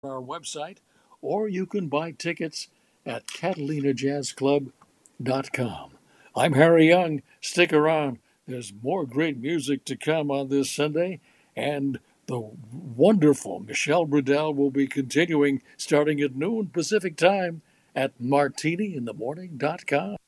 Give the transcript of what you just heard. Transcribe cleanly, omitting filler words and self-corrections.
our website, or you can buy tickets at CatalinaJazzClub.com. I'm Harry Young. Stick around. There's more great music to come on this Sunday, and the wonderful Michelle Bridell will be continuing starting at noon Pacific time at MartiniInTheMorning.com.